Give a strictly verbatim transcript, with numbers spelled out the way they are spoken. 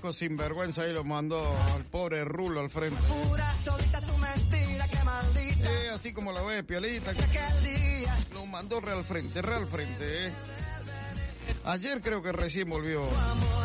viejo sinvergüenza y lo mandó al pobre Rulo al frente. Eh, así como lo ve, Piolita, lo mandó re al frente, re al frente, eh. Ayer creo que recién volvió